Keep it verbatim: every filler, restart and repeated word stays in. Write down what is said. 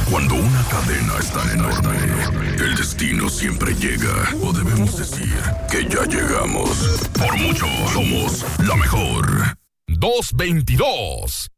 Cuando una cadena es tan enorme, el destino siempre llega. O debemos decir que ya llegamos. Por mucho, somos la mejor. dos veintidós.